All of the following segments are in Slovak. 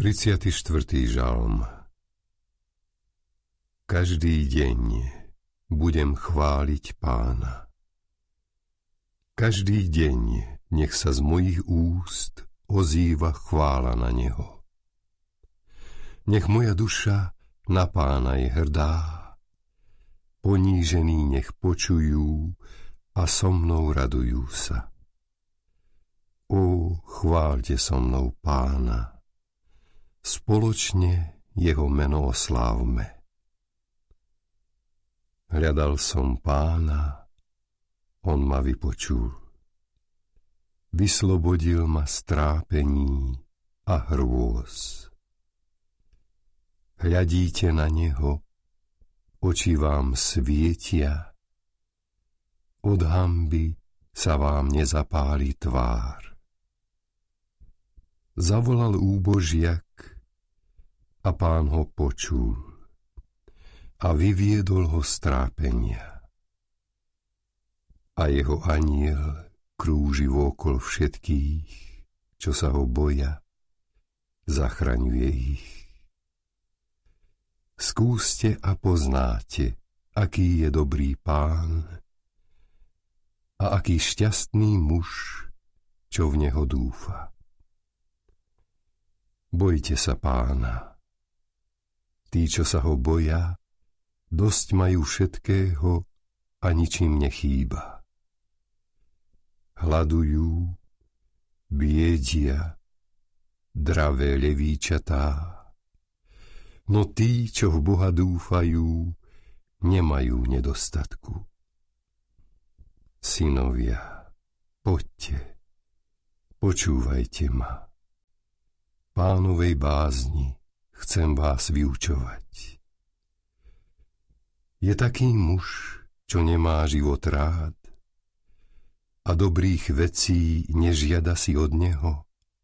34. žalm. Každý deň budem chváliť Pána. Každý deň nech sa z mojich úst ozýva chvála na Neho. Nech moja duša na Pána je hrdá, ponížení nech počujú a so mnou radujú sa. Ó, chváľte so mnou Pána, spoločne jeho meno oslávme. Hľadal som Pána, on ma vypočul. Vyslobodil ma z trápení a hrôz. Hľadíte na neho, oči vám svietia, od hanby sa vám nezapáli tvár. Zavolal úbožiak a Pán ho počul a vyviedol ho z trápenia. A jeho anjel krúži vôkol všetkých, čo sa ho boja, zachraňuje ich. Skúste a poznáte, aký je dobrý Pán a aký šťastný muž, čo v neho dúfa. Bojte sa Pána. Tí, čo sa ho boja, dosť majú všetkého a ničím nechýba. Hľadujú, biedia, dravé levíčatá, no tí, čo v Boha dúfajú, nemajú nedostatku. Synovia, poďte, počúvajte ma. Pánovej bázni chcem vás vyučovať. Je taký muž, čo nemá život rád a dobrých vecí nežiada si od neho.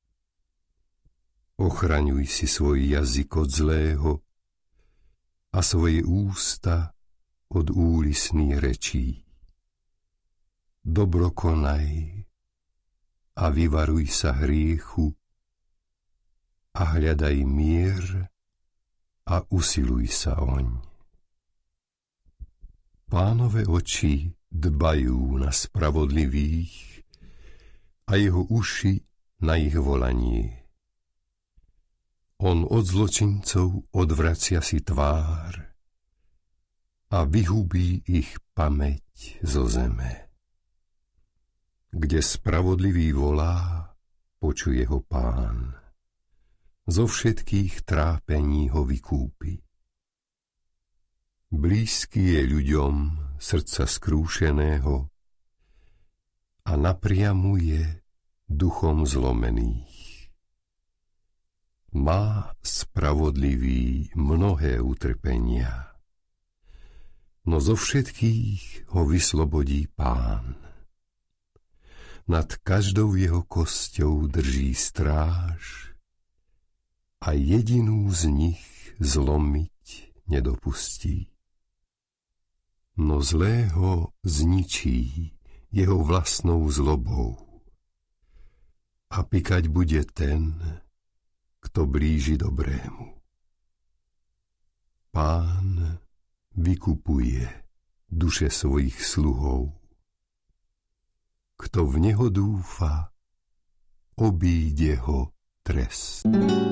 Ochraňuj si svoj jazyk od zlého a svoje ústa od úlisných rečí. Dobro konaj a vyvaruj sa hriechu a hľadaj mier a usiluj sa oň. Pánove oči dbajú na spravodlivých a jeho uši na ich volanie. On od zločincov odvracia si tvár a vyhubí ich pamäť zo zeme. Kde spravodlivý volá, počuje ho Pán. Zo všetkých trápení ho vykúpi. Blízky je ľuďom srdca skrúšeného a napriamuje duchom zlomených. Má spravodlivý mnohé utrpenia, no zo všetkých ho vyslobodí Pán. Nad každou jeho kosťou drží stráž a jedinú z nich zlomiť nedopustí. No zlého zničí jeho vlastnou zlobou a pikať bude ten, kto blíži dobrému. Pán vykupuje duše svojich sluhov. Kto v neho dúfa, obíde ho trest.